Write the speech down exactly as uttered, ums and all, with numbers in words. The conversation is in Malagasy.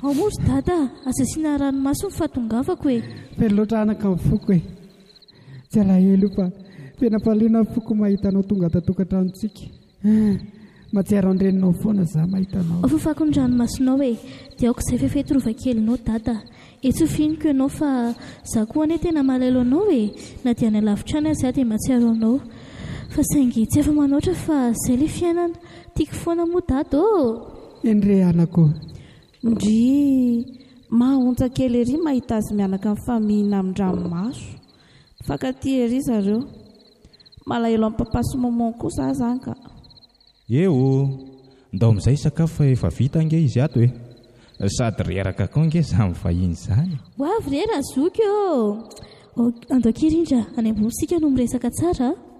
ao mory dada azasiana ranomaso ny fahatongavako e feno loatra anaka amin'ny foko e tsy alahelo io fa tena-paliana ny foko mahitanao tonga tatokantranontsika matsiaro andreninao foana za mahitanao afofako ny ranomasonao e dia aoko izay fefetorovakelyinao dada etsofiniko ianao fa za koa ane tena malalo anao e na dia ny alavitra any aza dia matsiaro anao fa saingy tsy efa manoatra fa izay le fiainana tiako foana moa dada ô endre anako ndry mahonja kely ery mahita azy mianaka amin'ny famihina amin'ny ranomaso fankaty ery zareo malahelo amin'ny papasomamon kosa zany ka eo ndao amin'izay sakafo fa efa vita nge izy ato e sady reraka kao nge za mivahiny zany ho avy rera zoky ô andao kirindra any ambony sika no miresaka tsara